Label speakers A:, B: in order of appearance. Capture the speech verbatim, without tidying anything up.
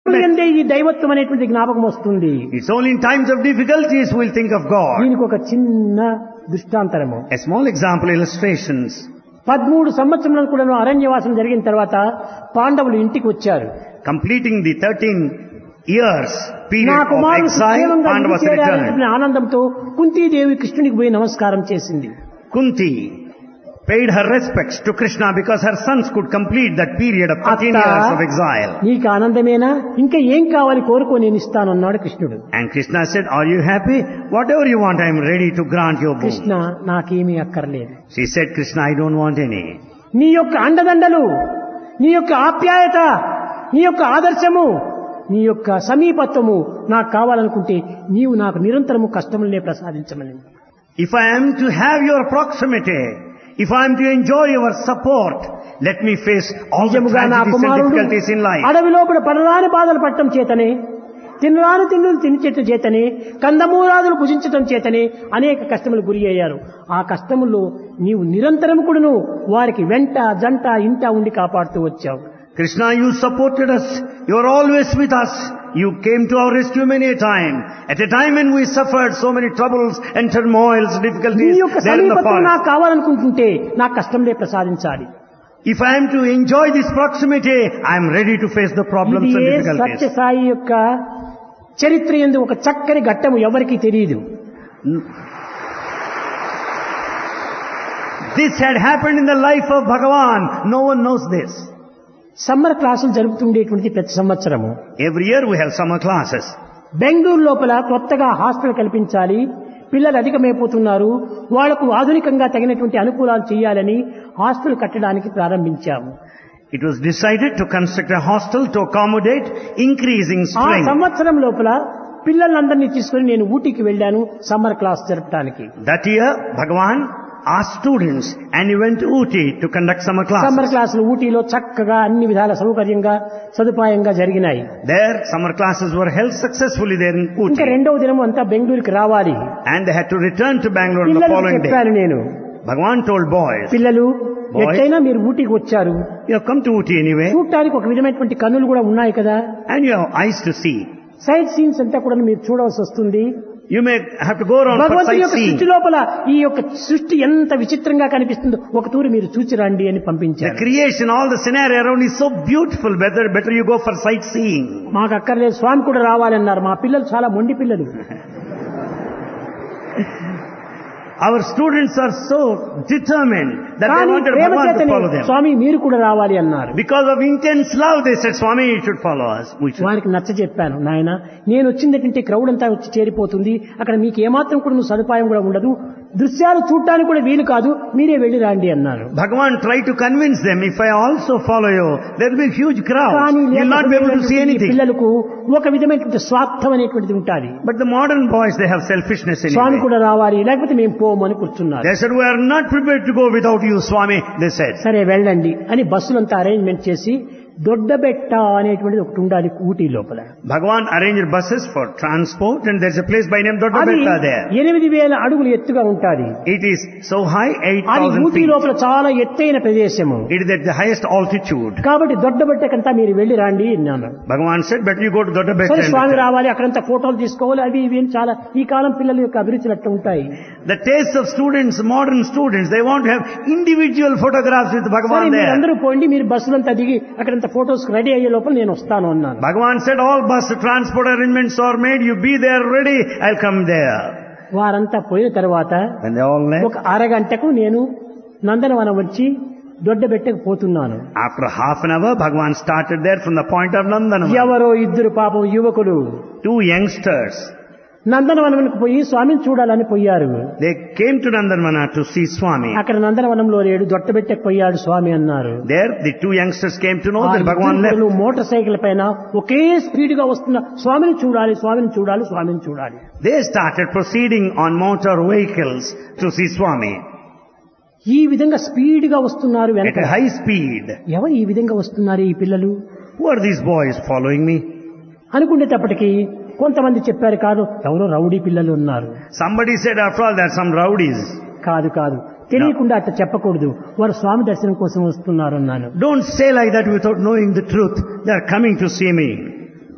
A: ఎందే ఈ దైవత్వం అనేటువంటి జ్ఞాపకం వస్తుంది.
B: It's only in times of difficulties we'll think of God.
A: దీనికి ఒక చిన్న దృష్టాంతరము.
B: A small example, illustrations.
A: పదమూడు సంవత్సరాలు కూడా అరణ్యవాసం జరిగిన తర్వాత పాండవులు ఇంటికి వచ్చారు.
B: Completing the thirteen years period
A: నా
B: of
A: కుమారుడు
B: exile,
A: సుఖేమంగా
B: Pandavas
A: ఇంటికి చేరాలనే
B: returned.
A: ఆనందంతో కుంతీదేవి కృష్ణునికి పోయి నమస్కారం చేసింది.
B: Kunti paid her respects to Krishna because her sons could complete that period of thirteen
A: అత్తా,
B: years of exile.
A: నీకు ఆనందమేనా? ఇంకా ఏం కావాలి కోరుకో, నేను ఇస్తానన్నాడు కృష్ణుడు.
B: And Krishna said, are you happy? Whatever you want, I am ready to grant your boon.
A: Krishna, నాకేమీ అక్కర్లేదు.
B: She said, Krishna, I don't want any.
A: నీ యొక్క అండదండలు, నీ యొక్క ఆప్యాయత, నీ యొక్క ఆదర్శము, నీ యొక్క సమీపత్వము నాకు కావాలనుకుంటే నీవు నాకు నిరంతరము కష్టములనే ప్రసాదించమని.
B: If I am to have your proximity, if I am to enjoy your support, let me face all the
A: నిజముగా నా
B: tragedies and
A: కుమారుడు
B: difficulties in life.
A: అడవి లోపల పడరాని బాధలు పట్టడం చేతనే, తినరాని తిండులు తినిచేయటం చేతనే, కందమూలాదులు భుజించటం చేతనే అనేక కష్టములు గురి అయ్యారు. ఆ కష్టముల్లో నీవు నిరంతరం కూడాను వారికి వెంట జంట ఇంట ఉండి కాపాడుతూ వచ్చావు.
B: Krishna, you supported us. You are always with us. You came to our rescue many a time. At a time when we suffered so many troubles and turmoils,
A: నీ
B: difficulties
A: యొక్క
B: there in the
A: సమీపత్వం
B: forest.
A: నాకు కావాలనుకుంటుంటే నాకు కష్టంలే ప్రసాదించాలి.
B: If I am to enjoy this proximity, I am ready to face the problems
A: ఇది
B: and
A: A
B: difficulties.
A: Sathya Sai యొక్క చరిత్ర యందు ఒక చక్కని ఘట్టము ఎవరికీ తెలియదు.
B: This had happened in the life of Bhagavan. No one knows this.
A: Summer క్లాసులు జరుపుతుండేటువంటి ప్రతి సంవత్సరము
B: Every year we have summer classes.
A: Bengaluru లోపల కొత్తగా హాస్టల్ కల్పించాలి, పిల్లలు అధికమైపోతున్నారు, వాళ్లకు ఆధునికంగా తగినటువంటి అనుకూలాలు చేయాలని హాస్టల్ కట్టడానికి ప్రారంభించాము.
B: It was decided to construct a hostel to accommodate increasing
A: ఆ
B: strength.
A: సంవత్సరం లోపల పిల్లలందరినీ తీసుకుని నేను ఊటీకి వెళ్ళాను సమ్మర్ క్లాస్ జరపడానికి.
B: That year, Bhagavan asked students and he went to Ooty to conduct summer
A: summer
B: classes.
A: క్లాసులు ఊటీలో చక్కగా అన్ని విధాల సౌకర్యంగా సదుపాయంగా జరిగినాయి.
B: There, summer classes were held successfully there in
A: ఇంకా
B: Ooty.
A: రెండవ దినం అంతా బెంగళూరుకి రావాలి.
B: And they had to return to Bangalore on the
A: పిల్లలకు
B: following day.
A: చెప్పాను నేను,
B: Bhagavan told boys,
A: పిల్లలు
B: Boys.
A: ఎట్లయినా మీరు ఊటీకి వచ్చారు,
B: you have come to Ooty anyway
A: చూడటానికి ఒక విధమైనటువంటి కన్నులు కూడా ఉన్నాయి కదా,
B: and you have eyes to see.
A: Site scenes అంతా కూడా మీరు చూడవలసి వస్తుంది.
B: You may have to go around for
A: భగవంతుని యొక్క
B: sightseeing.
A: సృష్టి లోపల ఈ యొక్క సృష్టి ఎంత విచిత్రంగా కనిపిస్తుందో ఒక తూరి మీరు చూచిరండి అని
B: The
A: పంపించారు.
B: creation, all the scenario around is so beautiful. Better, better you go for sightseeing.
A: మాకు అక్కర్లేదు, స్వామి కూడా రావాలన్నారు. మా పిల్లలు చాలా మొండి పిల్లలు.
B: Our students are so determined that they
A: కానీ
B: wanted
A: ప్రేమ
B: Bhagavan to
A: చేతనే
B: follow them.
A: స్వామి మీరు కూడా రావాలి అన్నారు.
B: Because of intense love, they said, Swami, you should follow us. We should.
A: వారికి నచ్చ చెప్పాను, నాయన నేను వచ్చిందంటే క్రౌడ్ అంతా వచ్చి చేరిపోతుంది, అక్కడ మీకు ఏమాత్రం కూడా నువ్వు సదుపాయం కూడా ఉండదు, దృశ్యాలు చూడటానికి కూడా వీలు కాదు, మీరే వెళ్ళి రండి అన్నారు.
B: Bhagavan tried to convince them, if I also follow you, there will be huge crowd.
A: కానీ
B: You will not be able to see
A: ఈ
B: anything.
A: పిల్లలకు ఒక విధమైనటువంటి స్వార్థం అనేటువంటిది ఉంటుంది.
B: But the modern boys, they have selfishness
A: Swamy
B: anyway.
A: కూడా రావాలి, లేకపోతే మేము పోము అని కూర్చున్నారు.
B: They said, we are not prepared to go without you, Swami, they said.
A: సరే వెళ్ళండి అని బస్సులంతా అరేంజ్మెంట్ చేసి దొడ్డబెట్ట అనేటువంటిది ఒకటి ఉండాలి ఊటీ లోపల.
B: Bhagavan arranged buses for transport and there's a place by name
A: అది
B: Doddabetta there.
A: ఎనిమిది వేల అడుగులు ఎత్తుగా ఉంటాది.
B: It is so high, eight
A: అది
B: thousand
A: ఊటీ
B: feet.
A: లోపల చాలా ఎత్తైన ప్రదేశము.
B: It is at the highest altitude.
A: కాబట్టి దొడ్డబెట్టకంతా మీరు వెళ్ళి రండి అన్నాను.
B: Bhagavan said, better you go to
A: సరే
B: Doddabetta.
A: స్వామి
B: and-
A: రావాలి, అక్కడంతా ఫోటోలు తీసుకోవాలి, అవి ఇవి అని చాలా ఈ కాలం పిల్లల యొక్క అభిరుచులు అట్లా ఉంటాయి.
B: The taste of students, modern students, they want to have individual photographs with
A: సరే
B: Bhagavan
A: మీరు
B: there.
A: అందరూ పోండి, మీరు బస్సులంతా దిగి అక్కడంతా ఫోటోస్ రెడీ అయ్యే లోపల నేను వస్తాను అన్నాను.
B: Bhagavan said, all bus transport arrangements are made, you be there ready, I'll come there.
A: వారంతా పోయిన తర్వాత
B: When they all left,
A: ఒక అరగంటకు నేను నందనవనం వచ్చి దొడ్డబెట్టకు పోతున్నాను.
B: after half an hour, Bhagavan started there from the point of Nandana.
A: ఎవరో ఇద్దరు పాపం యువకులు
B: Two youngsters,
A: నందనవనంకు పోయి స్వామిని చూడాలని పోయారు.
B: they came to Nandana to see Swami.
A: అక్కడ నందనవనంలో లేడు, దొట్టబెట్టకు పోయాడు స్వామి అన్నారు.
B: There, the two youngsters came to know
A: ఆ
B: that Bhagavan left.
A: ఇద్దరు మోటార్ సైకిల్ పైన ఒకే స్పీడ్ గా వస్తున్న స్వామిని చూడాలి, స్వామిని చూడాలి, స్వామిని చూడాలి.
B: They started proceeding on motor vehicles to see Swami
A: ఈ విధంగా స్పీడ్ గా వస్తున్నారు
B: at
A: వెనక.
B: a high speed.
A: ఎవరు ఈ విధంగా వస్తున్నారు ఈ పిల్లలు
B: Who are these boys following me?
A: అనుకునేటప్పటికీ కొంతమంది చెప్పారు, కాదు ఎవరో రౌడీ పిల్లలు ఉన్నారు.
B: Somebody said, after all, there are some rowdies.
A: కాదు కాదు తెలియకుండా అట్లా చెప్పకూడదు, వారు స్వామి దర్శనం కోసం వస్తున్నారు అన్నాను.
B: Don't say like that without knowing the truth. They are coming to see me.